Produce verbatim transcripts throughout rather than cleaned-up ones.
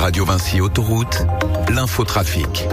Radio Vinci Autoroute, l'infotrafic.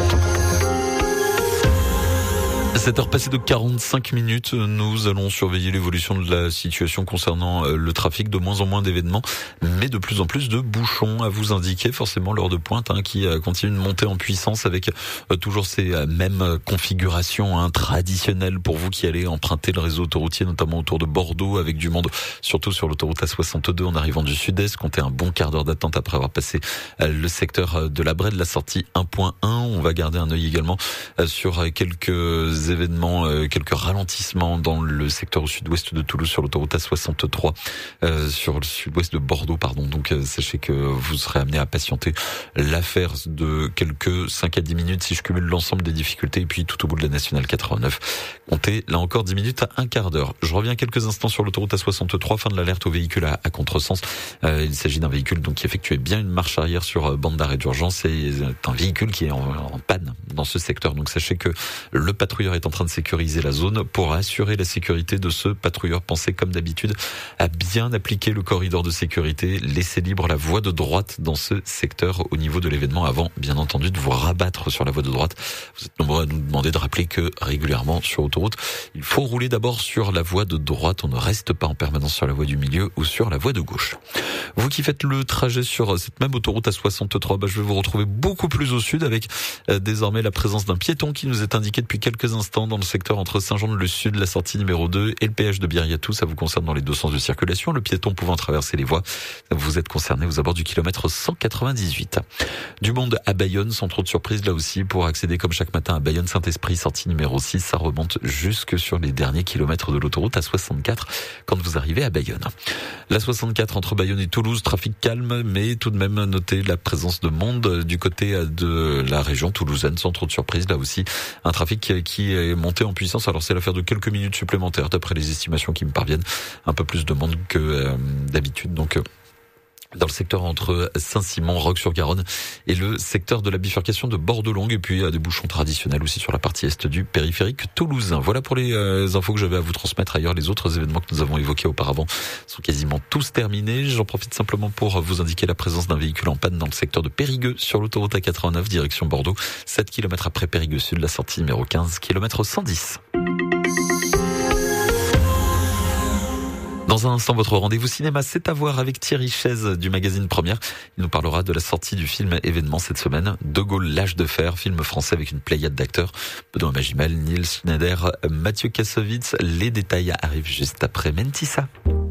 sept heures passées de quarante-cinq minutes, nous allons surveiller l'évolution de la situation concernant le trafic. De moins en moins d'événements, mais de plus en plus de bouchons à vous indiquer. Forcément, l'heure de pointe hein, qui continue de monter en puissance avec euh, toujours ces euh, mêmes configurations hein, traditionnelles pour vous qui allez emprunter le réseau autoroutier, notamment autour de Bordeaux, avec du monde, surtout sur l'autoroute A soixante-deux en arrivant du sud-est. Comptez un bon quart d'heure d'attente après avoir passé euh, le secteur de la Brède, la sortie un point un. On va garder un œil également euh, sur quelques événements, euh, quelques ralentissements dans le secteur au sud-ouest de Toulouse sur l'autoroute A soixante-trois, euh, sur le sud-ouest de Bordeaux, pardon. Donc euh, sachez que vous serez amené à patienter l'affaire de quelques cinq à dix minutes si je cumule l'ensemble des difficultés. Et puis tout au bout de la nationale quatre-vingt-neuf, comptez là encore dix minutes à un quart d'heure. Je reviens quelques instants sur l'autoroute A soixante-trois, fin de l'alerte aux véhicules à, à contresens. Euh, il s'agit d'un véhicule donc qui effectuait bien une marche arrière sur bande d'arrêt d'urgence. C'est un véhicule qui est en, en panne dans ce secteur. Donc sachez que le patrouilleur est en train de sécuriser la zone. Pour assurer la sécurité de ce patrouilleur, pensez comme d'habitude à bien appliquer le corridor de sécurité. Laissez libre la voie de droite dans ce secteur au niveau de l'événement avant, bien entendu, de vous rabattre sur la voie de droite. Vous êtes nombreux à nous demander de rappeler que régulièrement sur autoroute, il faut rouler d'abord sur la voie de droite. On ne reste pas en permanence sur la voie du milieu ou sur la voie de gauche. Vous qui faites le trajet sur cette même autoroute A soixante-trois, bah, je vais vous retrouver beaucoup plus au sud avec euh, désormais la présence d'un piéton qui nous est indiqué depuis quelques instants dans le secteur entre Saint-Jean-de-Lez-Sud, la sortie numéro deux et le péage de Biriatou. Ça vous concerne dans les deux sens de circulation. Le piéton pouvant traverser les voies, vous êtes concerné aux abords du kilomètre cent quatre-vingt-dix-huit. Du monde à Bayonne, sans trop de surprise là aussi, pour accéder comme chaque matin à Bayonne-Saint-Esprit, sortie numéro six, ça remonte jusque sur les derniers kilomètres de l'autoroute A soixante-quatre quand vous arrivez à Bayonne. La soixante-quatre entre Bayonne et Toulouse, trafic calme, mais tout de même notez la présence de monde du côté de la région toulousaine, sans trop de surprise là aussi. Un trafic qui est monté en puissance. Alors c'est l'affaire de quelques minutes supplémentaires d'après les estimations qui me parviennent. Un peu plus de monde que euh, d'habitude. Donc euh, dans le secteur entre Saint-Simon, Roques-sur-Garonne et le secteur de la bifurcation de Bordeaux-Longue, et puis des bouchons traditionnels aussi sur la partie est du périphérique toulousain. Voilà pour les euh, infos que j'avais à vous transmettre. Ailleurs, les autres événements que nous avons évoqués auparavant sont quasiment tous terminés. J'en profite simplement pour vous indiquer la présence d'un véhicule en panne dans le secteur de Périgueux sur l'autoroute A quatre-vingt-neuf, direction Bordeaux, sept kilomètres après Périgueux Sud, la sortie numéro quinze, kilomètre cent dix. Dans un instant, votre rendez-vous cinéma, c'est à voir avec Thierry Chaise du magazine Première. Il nous parlera de la sortie du film événement cette semaine, De Gaulle, l'âge de fer, film français avec une pléiade d'acteurs. Benoît Magimel, Niels Schneider, Mathieu Kassovitz. Les détails arrivent juste après Mentissa.